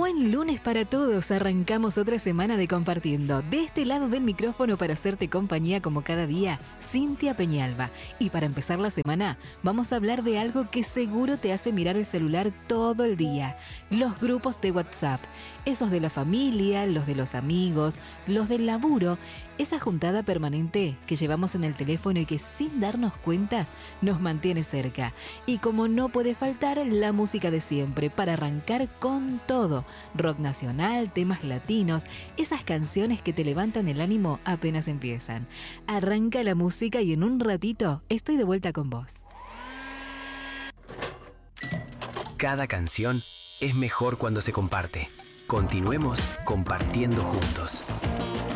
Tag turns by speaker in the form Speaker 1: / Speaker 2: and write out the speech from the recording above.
Speaker 1: Buen lunes para todos, arrancamos otra semana de Compartiendo. De este lado del micrófono para hacerte compañía como cada día, Cintia Peñalba. Y para empezar la semana, vamos a hablar de algo que seguro te hace mirar el celular todo el día. Los grupos de WhatsApp. Esos de la familia, los de los amigos, los del laburo. Esa juntada permanente que llevamos en el teléfono y que sin darnos cuenta nos mantiene cerca. Y como no puede faltar, la música de siempre para arrancar con todo. Rock nacional, temas latinos, esas canciones que te levantan el ánimo apenas empiezan. Arranca la música y en un ratito estoy de vuelta con vos.
Speaker 2: Cada canción es mejor cuando se comparte. Continuemos compartiendo juntos.